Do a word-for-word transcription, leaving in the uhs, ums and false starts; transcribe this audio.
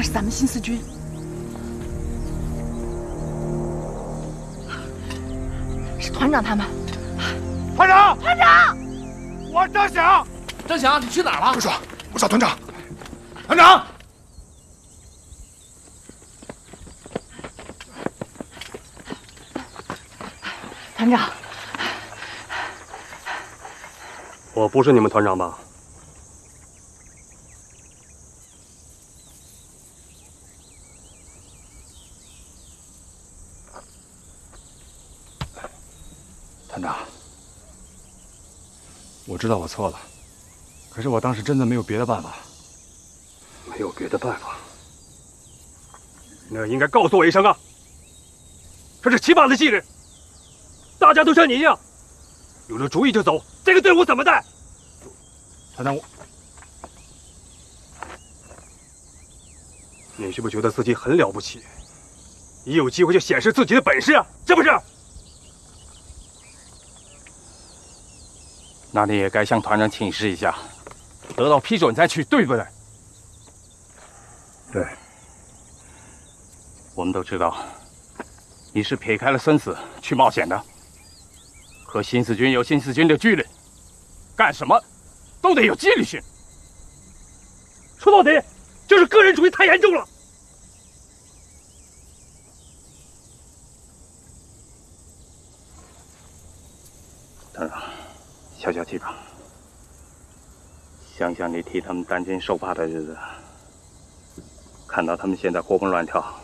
是咱们新四军。是团长他们。 团长， 团长， 我张翔。 张翔，你去哪儿了？ 快说，我找团长。团长。 团长， 我不是你们团长吧？ 团长，我知道我错了，可是我当时真的没有别的办法。 没有别的办法，那应该告诉我一声啊！这是起码的纪律。 大家都像你一样，有了主意就走，这个队伍怎么带？ 团长，我， 你是不是觉得自己很了不起？一有机会就显示自己的本事啊，是不是？ 那你也该向团长请示一下，得到批准再去，对不对？ 对。 我们都知道，你是撇开了生死去冒险的。 可新四军有新四军的纪律，干什么都得有纪律性。 说到底，就是个人主义太严重了。 团长，消消气吧。想想你替他们担惊受怕的日子，看到他们现在活蹦乱跳，